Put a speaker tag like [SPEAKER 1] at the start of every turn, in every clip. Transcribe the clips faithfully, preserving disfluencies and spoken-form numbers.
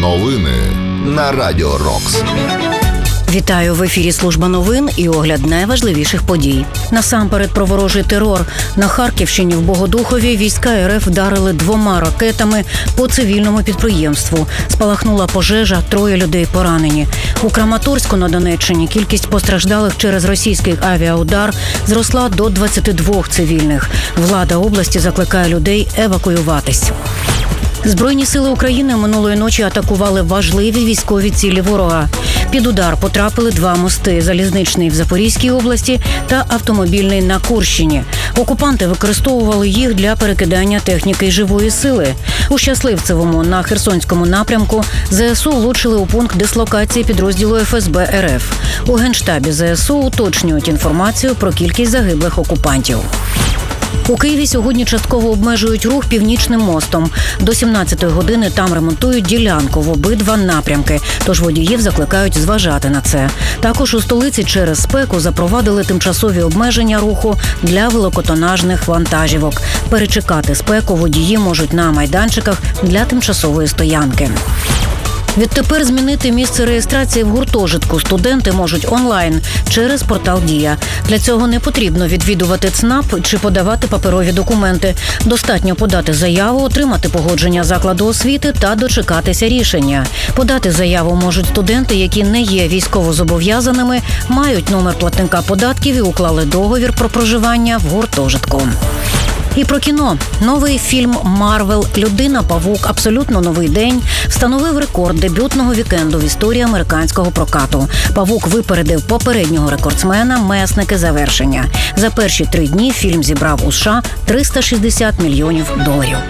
[SPEAKER 1] Новини на Радіо Рокс.
[SPEAKER 2] Вітаю, в ефірі служба новин і огляд найважливіших подій. Насамперед про ворожий терор. На Харківщині в Богодухові війська РФ вдарили двома ракетами по цивільному підприємству. Спалахнула пожежа, троє людей поранені. У Краматорську на Донеччині кількість постраждалих через російський авіаудар зросла до двадцяти двох цивільних. Влада області закликає людей евакуюватись. Збройні сили України минулої ночі атакували важливі військові цілі ворога. Під удар потрапили два мости – залізничний в Запорізькій області та автомобільний на Курщині. Окупанти використовували їх для перекидання техніки й живої сили. У Щасливцевому на Херсонському напрямку ЗСУ влучили у пункт дислокації підрозділу еф ес бе ер еф. У Генштабі ЗСУ уточнюють інформацію про кількість загиблих окупантів. У Києві сьогодні частково обмежують рух Північним мостом. До сімнадцятої години там ремонтують ділянку в обидва напрямки, тож водіїв закликають зважати на це. Також у столиці через спеку запровадили тимчасові обмеження руху для великотонажних вантажівок. Перечекати спеку водії можуть на майданчиках для тимчасової стоянки. Відтепер змінити місце реєстрації в гуртожитку студенти можуть онлайн через портал «Дія». Для цього не потрібно відвідувати ЦНАП чи подавати паперові документи. Достатньо подати заяву, отримати погодження закладу освіти та дочекатися рішення. Подати заяву можуть студенти, які не є військовозобов'язаними, мають номер платника податків і уклали договір про проживання в гуртожитку. І про кіно. Новий фільм «Марвел. Людина-павук. Абсолютно новий день» встановив рекорд дебютного вікенду в історії американського прокату. Павук випередив попереднього рекордсмена «Месники. Завершення». За перші три дні фільм зібрав у США триста шістдесят мільйонів доларів.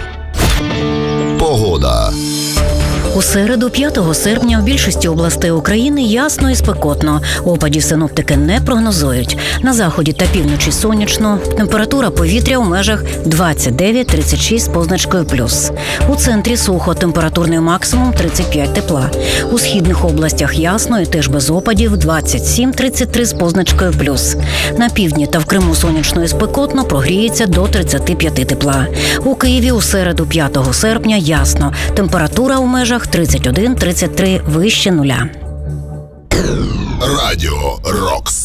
[SPEAKER 1] Погода.
[SPEAKER 2] У середу, п'ятого серпня, в більшості областей України ясно і спекотно. Опадів синоптики не прогнозують. На заході та півночі сонячно. Температура повітря у межах двадцять дев'ять - тридцять шість з позначкою плюс. У центрі сухо, температурний максимум тридцять п'ять тепла. У східних областях ясно і теж без опадів двадцять сім - тридцять три з позначкою плюс. На півдні та в Криму сонячно і спекотно, прогріється до тридцяти п'яти тепла. У Києві у середу, п'ятого серпня, ясно. Температура у межах тридцять один - тридцять три вище нуля.
[SPEAKER 1] Радіо Рокс.